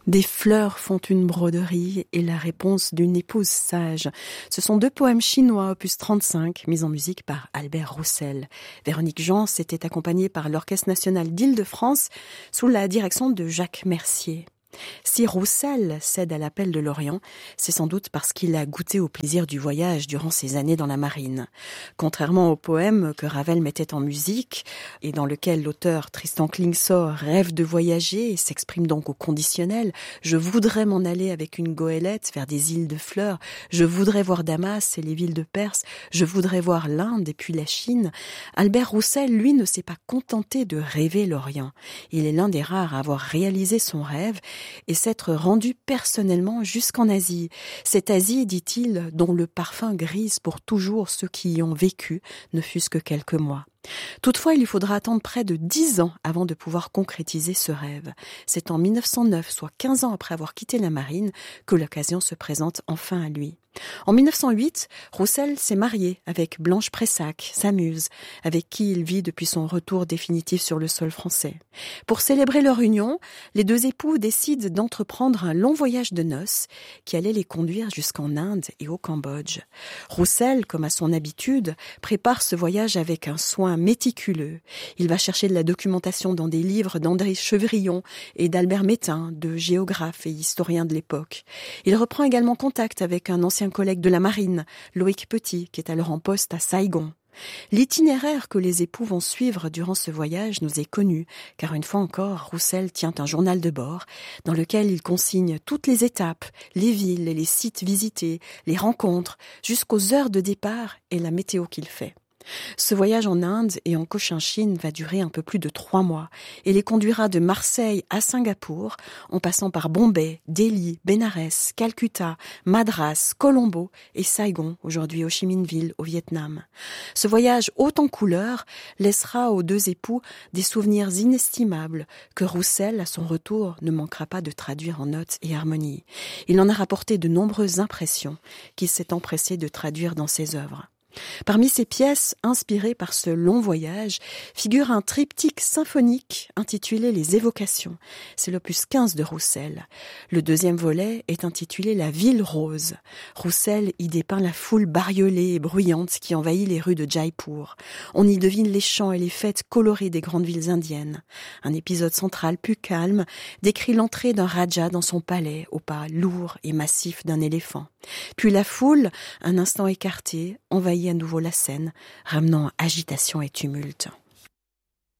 Des fleurs font une broderie et la réponse d'une épouse sage. Ce sont 2 poèmes chinois, opus 35, mis en musique par Albert Roussel. Véronique Jans était accompagnée par l'Orchestre national d'Île-de-France sous la direction de Jacques Mercier. Si Roussel cède à l'appel de l'Orient, c'est sans doute parce qu'il a goûté au plaisir du voyage durant ses années dans la marine. Contrairement au poème que Ravel mettait en musique et dans lequel l'auteur Tristan Klingsor rêve de voyager et s'exprime donc au conditionnel, je voudrais m'en aller avec une goélette vers des îles de fleurs, je voudrais voir Damas et les villes de Perse, je voudrais voir l'Inde et puis la Chine. Albert Roussel, lui, ne s'est pas contenté de rêver l'Orient. Il est l'un des rares à avoir réalisé son rêve et s'être rendu personnellement jusqu'en Asie. Cette Asie, dit-il, dont le parfum grise pour toujours ceux qui y ont vécu, ne fût-ce que quelques mois. Toutefois, il lui faudra attendre près de 10 ans avant de pouvoir concrétiser ce rêve. C'est en 1909, soit 15 ans après avoir quitté la marine, que l'occasion se présente enfin à lui. En 1908, Roussel s'est marié avec Blanche Pressac, sa muse, avec qui il vit depuis son retour définitif sur le sol français. Pour célébrer leur union, les 2 époux décident d'entreprendre un long voyage de noces qui allait les conduire jusqu'en Inde et au Cambodge. Roussel, comme à son habitude, prépare ce voyage avec un soin méticuleux. Il va chercher de la documentation dans des livres d'André Chevrillon et d'Albert Métain, 2 géographes et historiens de l'époque. Il reprend également contact avec un ancien collègue de la marine, Loïc Petit, qui est alors en poste à Saigon. L'itinéraire que les époux vont suivre durant ce voyage nous est connu, car une fois encore, Roussel tient un journal de bord dans lequel il consigne toutes les étapes, les villes et les sites visités, les rencontres, jusqu'aux heures de départ et la météo qu'il fait. Ce voyage en Inde et en Cochinchine va durer un peu plus de 3 mois et les conduira de Marseille à Singapour, en passant par Bombay, Delhi, Bénarès, Calcutta, Madras, Colombo et Saigon, aujourd'hui Ho Chi Minh Ville au Vietnam. Ce voyage haut en couleurs laissera aux 2 époux des souvenirs inestimables que Roussel, à son retour, ne manquera pas de traduire en notes et harmonies. Il en a rapporté de nombreuses impressions qu'il s'est empressé de traduire dans ses œuvres. Parmi ces pièces inspirées par ce long voyage figure un triptyque symphonique intitulé Les Évocations. C'est l'opus 15 de Roussel. Le 2e volet est intitulé La Ville Rose. Roussel y dépeint la foule bariolée et bruyante qui envahit les rues de Jaipur. On y devine les chants et les fêtes colorées des grandes villes indiennes. Un épisode central plus calme décrit l'entrée d'un raja dans son palais au pas lourd et massif d'un éléphant. Puis la foule, un instant écartée, envahit à nouveau la scène, ramenant agitation et tumulte.